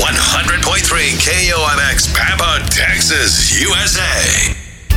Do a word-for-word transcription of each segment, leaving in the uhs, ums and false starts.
one hundred point three K O M X, Pampa, Texas, U S A.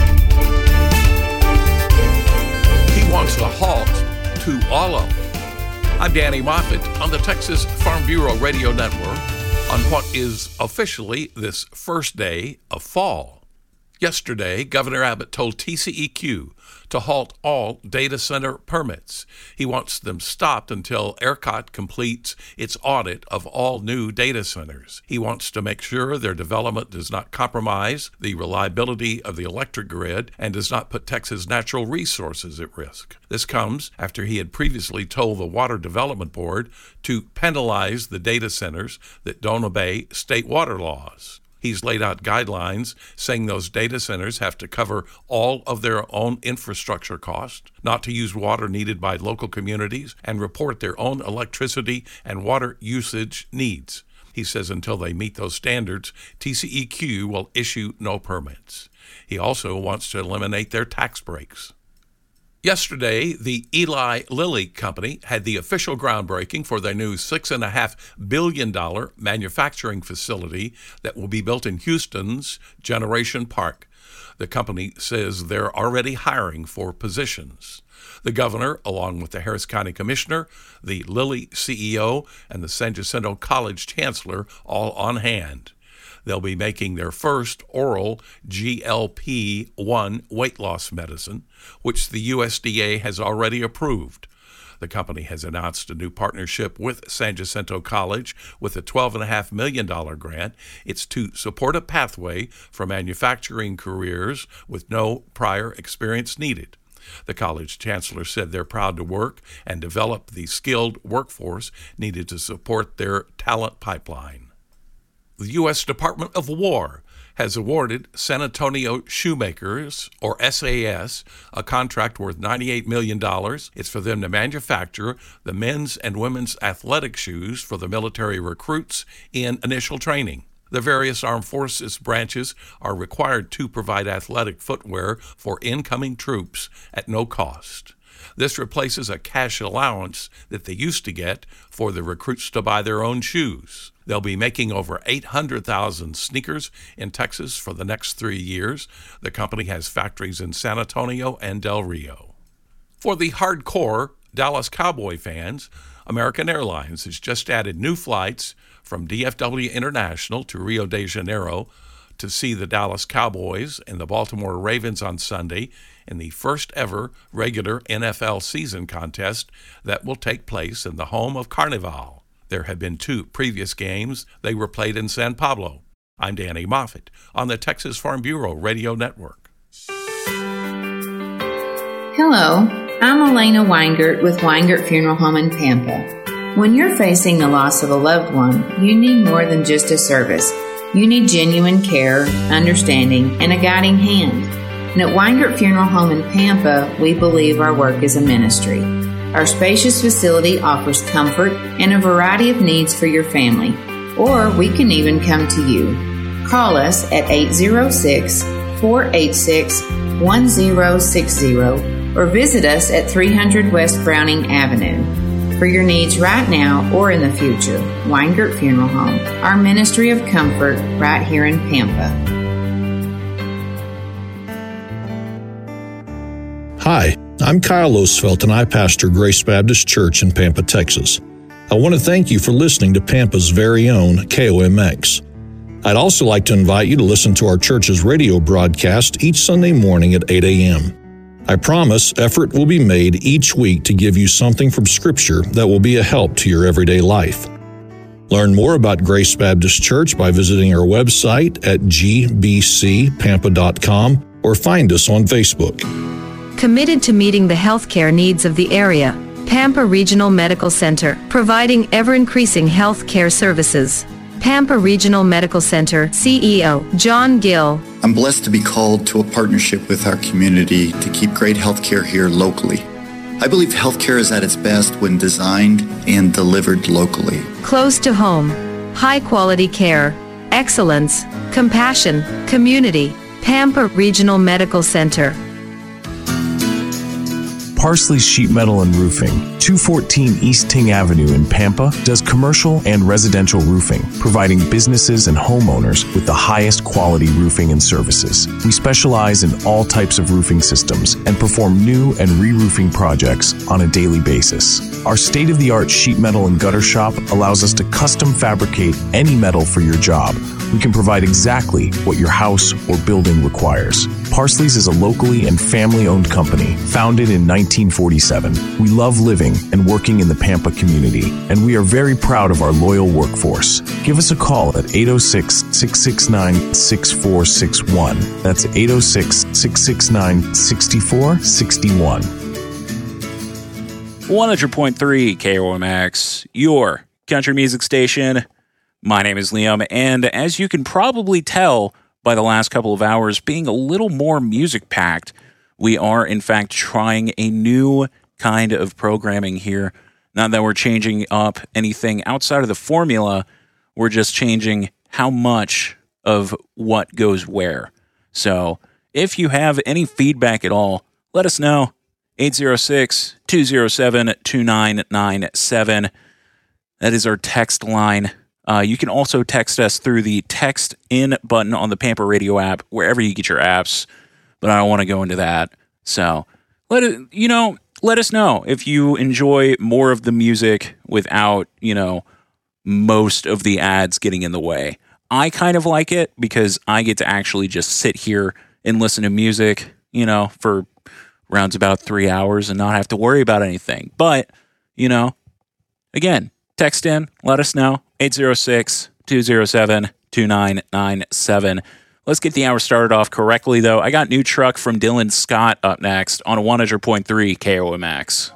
He wants a halt to all of them. I'm Danny Moffett on the Texas Farm Bureau Radio Network on what is officially this first day of fall. Yesterday, Governor Abbott told T C E Q to halt all data center permits. He wants them stopped until ERCOT completes its audit of all new data centers. He wants to make sure their development does not compromise the reliability of the electric grid and does not put Texas natural resources at risk. This comes after he had previously told the Water Development Board to penalize the data centers that don't obey state water laws. He's laid out guidelines saying those data centers have to cover all of their own infrastructure costs, not to use water needed by local communities, and report their own electricity and water usage needs. He says until they meet those standards, T C E Q will issue no permits. He also wants to eliminate their tax breaks. Yesterday, the Eli Lilly Company had the official groundbreaking for their new six point five billion dollars manufacturing facility that will be built in Houston's Generation Park. The company says they're already hiring for positions. The governor, along with the Harris County Commissioner, the Lilly C E O, and the San Jacinto College Chancellor all on hand. They'll be making their first oral G L P one weight loss medicine, which the U S D A has already approved. The company has announced a new partnership with San Jacinto College with a twelve point five million dollars grant. It's to support a pathway for manufacturing careers with no prior experience needed. The college chancellor said they're proud to work and develop the skilled workforce needed to support their talent pipeline. The U S Department of War has awarded San Antonio Shoemakers, or S A S, a contract worth ninety-eight million dollars. It's for them to manufacture the men's and women's athletic shoes for the military recruits in initial training. The various armed forces branches are required to provide athletic footwear for incoming troops at no cost. This replaces a cash allowance that they used to get for the recruits to buy their own shoes. They'll be making over eight hundred thousand sneakers in Texas for the next three years. The company has factories in San Antonio and Del Rio. For the hardcore Dallas Cowboy fans, American Airlines has just added new flights from D F W International to Rio de Janeiro to see the Dallas Cowboys and the Baltimore Ravens on Sunday in the first ever regular N F L season contest that will take place in the home of Carnival. There have been two previous games. They were played in San Pablo. I'm Danny Moffett on the Texas Farm Bureau Radio Network. Hello, I'm Elena Weingart with Weingart Funeral Home in Pampa. When you're facing the loss of a loved one, you need more than just a service. You need genuine care, understanding, and a guiding hand. And at Weingart Funeral Home in Pampa, we believe our work is a ministry. Our spacious facility offers comfort and a variety of needs for your family, or we can even come to you. Call us at eight zero six, four eight six, one zero six zero or visit us at three hundred West Browning Avenue. For your needs right now or in the future, Weingart Funeral Home, our ministry of comfort right here in Pampa. Hi, I'm Kyle Osfelt and I pastor Grace Baptist Church in Pampa, Texas. I want to thank you for listening to Pampa's very own K O M X. I'd also like to invite you to listen to our church's radio broadcast each Sunday morning at eight a.m. I promise effort will be made each week to give you something from Scripture that will be a help to your everyday life. Learn more about Grace Baptist Church by visiting our website at g b c pampa dot com or find us on Facebook. Committed to meeting the healthcare needs of the area, Pampa Regional Medical Center, providing ever-increasing health care services. Pampa Regional Medical Center C E O John Gill. I'm blessed to be called to a partnership with our community to keep great healthcare here locally. I believe healthcare is at its best when designed and delivered locally. Close to home, high-quality care, excellence, compassion, community. Pampa Regional Medical Center. Parsley's Sheet Metal and Roofing, two fourteen East Ting Avenue in Pampa, does commercial and residential roofing, providing businesses and homeowners with the highest quality roofing and services. We specialize in all types of roofing systems and perform new and re-roofing projects on a daily basis. Our state-of-the-art sheet metal and gutter shop allows us to custom fabricate any metal for your job. We can provide exactly what your house or building requires. Parsley's is a locally and family-owned company, founded in nineteen forty-seven. We love living and working in the Pampa community, and we are very proud of our loyal workforce. Give us a call at eight oh six, six six nine, six four six one. That's eight oh six, six six nine, six four six one. one hundred point three K O M X, your country music station. My name is Liam, and as you can probably tell by the last couple of hours being a little more music-packed, we are, in fact, trying a new kind of programming here. Not that we're changing up anything outside of the formula, we're just changing how much of what goes where. So, if you have any feedback at all, let us know. eight oh six, two oh seven, two nine nine seven. That is our text line. Uh, you can also text us through the text in button on the Pampa Radio app, wherever you get your apps, but I don't want to go into that. So, let it, you know, let us know if you enjoy more of the music without, you know, most of the ads getting in the way. I kind of like it because I get to actually just sit here and listen to music, you know, for rounds about three hours and not have to worry about anything. But, you know, again, text in, let us know. eight oh six, two oh seven, two nine nine seven. Let's get the hour started off correctly, though. I got New Truck from Dylan Scott up next on one hundred point three K O M X.